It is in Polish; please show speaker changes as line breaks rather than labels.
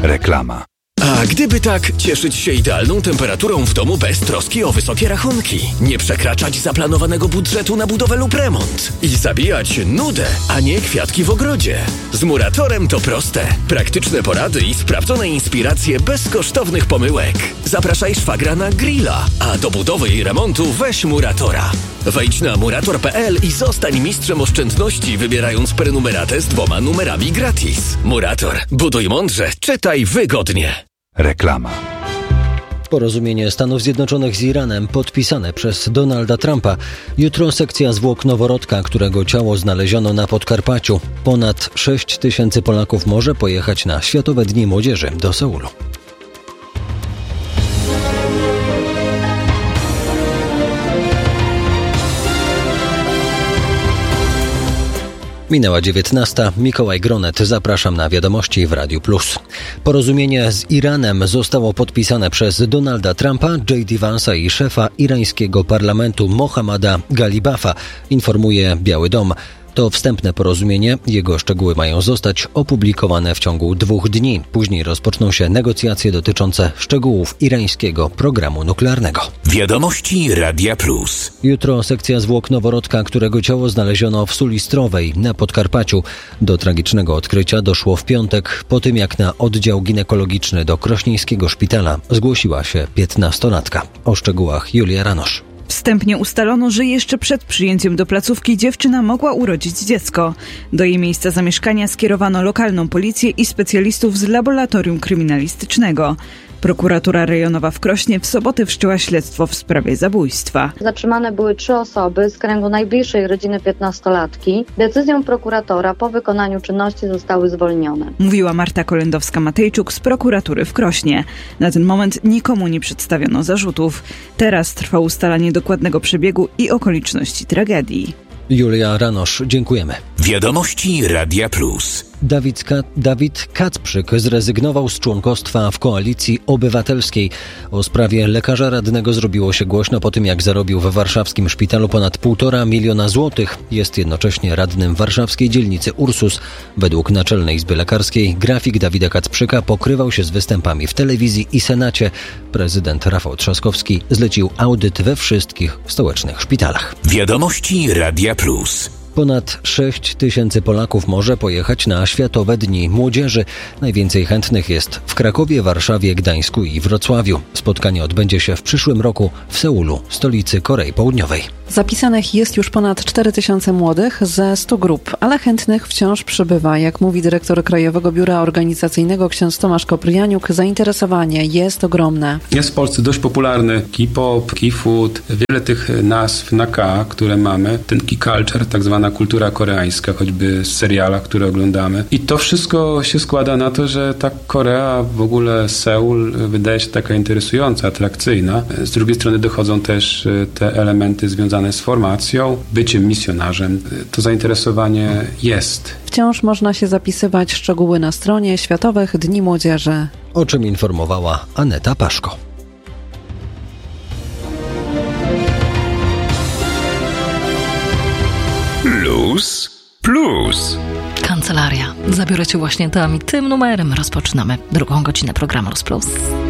Reklama.
A gdyby tak, cieszyć się idealną temperaturą w domu bez troski o wysokie rachunki, nie przekraczać zaplanowanego budżetu na budowę lub remont i zabijać nudę, a nie kwiatki w ogrodzie. Z Muratorem to proste. Praktyczne porady i sprawdzone inspiracje bez kosztownych pomyłek. Zapraszaj szwagra na grilla, a do budowy i remontu weź Muratora. Wejdź na murator.pl i zostań mistrzem oszczędności, wybierając prenumeratę z 2 numerami gratis. Murator. Buduj mądrze, czytaj wygodnie.
Reklama.
Porozumienie Stanów Zjednoczonych z Iranem podpisane przez Donalda Trumpa. Jutro sekcja zwłok noworodka, którego ciało znaleziono na Podkarpaciu. Ponad 6 000 Polaków może pojechać na Światowe Dni Młodzieży do Seulu. Minęła 19. Mikołaj Gronet. Zapraszam na wiadomości w Radiu Plus. Porozumienie z Iranem zostało podpisane przez Donalda Trumpa, J.D. Vance'a i szefa irańskiego parlamentu Mohammada Ghalibafa, informuje Biały Dom. To wstępne porozumienie. Jego szczegóły mają zostać opublikowane w ciągu 2 dni. Później rozpoczną się negocjacje dotyczące szczegółów irańskiego programu nuklearnego.
Wiadomości Radia Plus.
Jutro sekcja zwłok noworodka, którego ciało znaleziono w Sulistrowej na Podkarpaciu. Do tragicznego odkrycia doszło w piątek, po tym jak na oddział ginekologiczny do krośnieńskiego szpitala zgłosiła się 15-latka. O szczegółach Julia Ranosz.
Wstępnie ustalono, że jeszcze przed przyjęciem do placówki dziewczyna mogła urodzić dziecko. Do jej miejsca zamieszkania skierowano lokalną policję i specjalistów z laboratorium kryminalistycznego. Prokuratura rejonowa w Krośnie w sobotę wszczęła śledztwo w sprawie zabójstwa.
Zatrzymane były 3 osoby z kręgu najbliższej rodziny 15-latki. Decyzją prokuratora po wykonaniu czynności zostały zwolnione.
Mówiła Marta Kolendowska-Matejczuk z prokuratury w Krośnie. Na ten moment nikomu nie przedstawiono zarzutów. Teraz trwa ustalanie dokładnego przebiegu i okoliczności tragedii.
Julia Ranosz, dziękujemy.
Wiadomości Radia Plus.
Dawid Kacprzyk zrezygnował z członkostwa w Koalicji Obywatelskiej. O sprawie lekarza radnego zrobiło się głośno po tym, jak zarobił w warszawskim szpitalu ponad 1,5 miliona złotych. Jest jednocześnie radnym warszawskiej dzielnicy Ursus. Według Naczelnej Izby Lekarskiej grafik Dawida Kacprzyka pokrywał się z występami w telewizji i Senacie. Prezydent Rafał Trzaskowski zlecił audyt we wszystkich stołecznych szpitalach.
Wiadomości Radia Plus.
Ponad 6 000 Polaków może pojechać na Światowe Dni Młodzieży. Najwięcej chętnych jest w Krakowie, Warszawie, Gdańsku i Wrocławiu. Spotkanie odbędzie się w przyszłym roku w Seulu, stolicy Korei Południowej.
Zapisanych jest już ponad 4 000 młodych ze 100 grup, ale chętnych wciąż przybywa. Jak mówi dyrektor Krajowego Biura Organizacyjnego ksiądz Tomasz Koprianiuk, zainteresowanie jest ogromne.
Jest w Polsce dość popularny K-pop, K-food, wiele tych nazw na K, które mamy, ten K-culture, tak zwana kultura koreańska, choćby z serialach, które oglądamy. I to wszystko się składa na to, że ta Korea, w ogóle Seul, wydaje się taka interesująca, atrakcyjna. Z drugiej strony dochodzą też te elementy związane z formacją, byciem misjonarzem. To zainteresowanie jest.
Wciąż można się zapisywać, szczegóły na stronie Światowych Dni Młodzieży.
O czym informowała Aneta Paszko.
Plus Plus.
Kancelaria. Zabiorę Cię właśnie tam i tym numerem rozpoczynamy 2. godzinę programu Plus.